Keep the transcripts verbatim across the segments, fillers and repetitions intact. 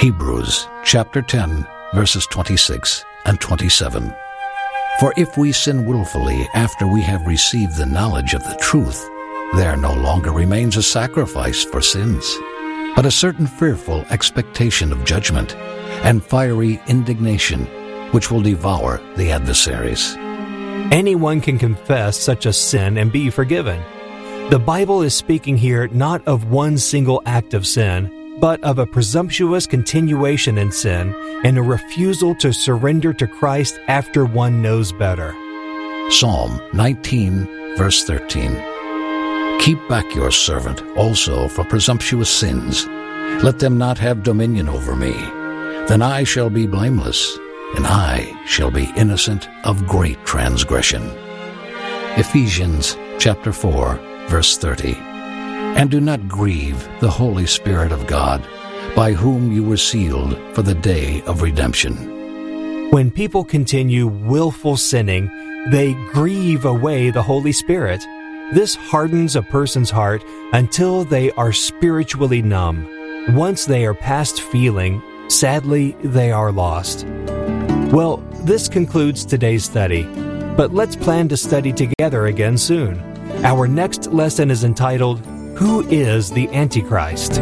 Hebrews chapter ten, verses twenty-six and twenty-seven. For if we sin willfully after we have received the knowledge of the truth, there no longer remains a sacrifice for sins, but a certain fearful expectation of judgment and fiery indignation, which will devour the adversaries. Anyone can confess such a sin and be forgiven. The Bible is speaking here not of one single act of sin, but of a presumptuous continuation in sin and a refusal to surrender to Christ after one knows better. Psalm nineteen, verse thirteen. Keep back your servant also for presumptuous sins. Let them not have dominion over me. Then I shall be blameless, and I shall be innocent of great transgression. Ephesians chapter four, verse thirty. And do not grieve the Holy Spirit of God, by whom you were sealed for the day of redemption. When people continue willful sinning, they grieve away the Holy Spirit. This hardens a person's heart until they are spiritually numb. Once they are past feeling, sadly, they are lost. Well, this concludes today's study, but let's plan to study together again soon. Our next lesson is entitled, Who is the Antichrist?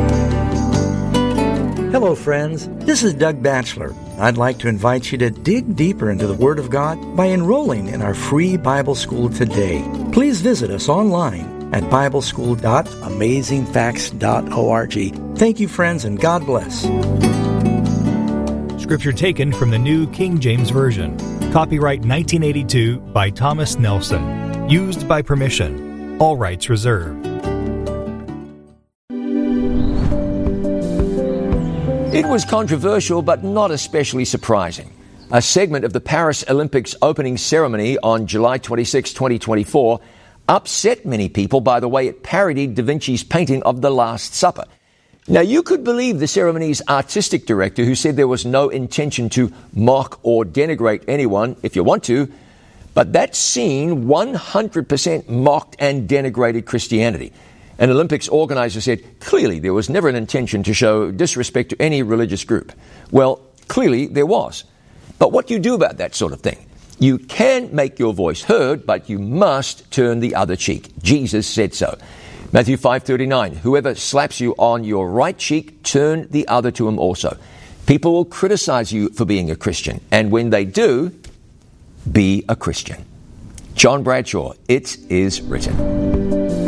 Hello, friends. This is Doug Batchelor. I'd like to invite you to dig deeper into the Word of God by enrolling in our free Bible school today. Please visit us online at bible school dot amazing facts dot org. Thank you, friends, and God bless. Scripture taken from the New King James Version. Copyright nineteen eighty-two by Thomas Nelson. Used by permission. All rights reserved. It was controversial, but not especially surprising. A segment of the Paris Olympics opening ceremony on July twenty-sixth, twenty twenty-four upset many people by the way it parodied Da Vinci's painting of the Last Supper. Now, you could believe the ceremony's artistic director, who said there was no intention to mock or denigrate anyone, if you want to, but that scene one hundred percent mocked and denigrated Christianity. An Olympics organizer said, clearly there was never an intention to show disrespect to any religious group. Well, clearly there was. But what do you do about that sort of thing? You can make your voice heard, but you must turn the other cheek. Jesus said so. Matthew five thirty-nine, whoever slaps you on your right cheek, turn the other to him also. People will criticize you for being a Christian, and when they do, be a Christian. John Bradshaw, It Is Written.